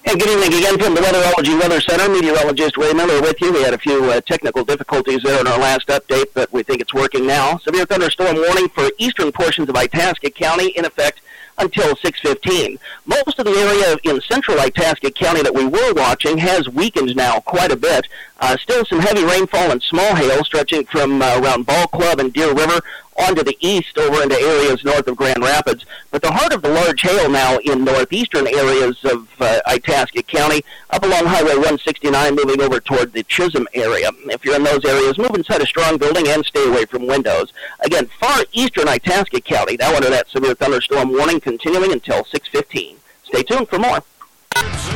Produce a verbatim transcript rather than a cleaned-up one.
And good evening again from the Weatherology Weather Center. Meteorologist Ray Miller with you. We had a few uh, technical difficulties there in our last update, but we think it's working now. Severe thunderstorm warning for eastern portions of Itasca County in effect until six fifteen. Most of the area in central Itasca County that we were watching has weakened now quite a bit. Uh, still some heavy rainfall and small hail stretching from uh, around Ball Club and Deer River onto the east over into areas north of Grand Rapids. But the heart of the large hail now in northeastern areas of uh, Itasca County, up along Highway one sixty-nine, moving over toward the Chisholm area. If you're in those areas, move inside a strong building and stay away from windows. Again, far eastern Itasca County, now under that severe thunderstorm warning, continuing until six fifteen. Stay tuned for more.